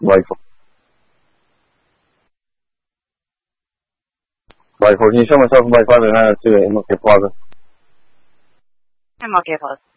by4. By4. Can you show myself in by5 and then to MLK Plaza? MLK Plaza.